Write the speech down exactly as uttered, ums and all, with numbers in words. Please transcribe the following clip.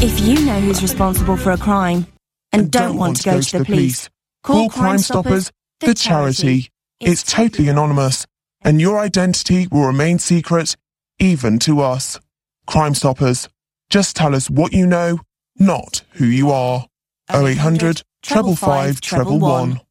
If you know who's responsible for a crime and, and don't, don't want, want to go, go to the police, call Crime Stoppers, the charity. It's totally anonymous, and your identity will remain secret, even to us. Crime Stoppers. Just tell us what you know, not who you are. oh eight hundred, five five five, one one one.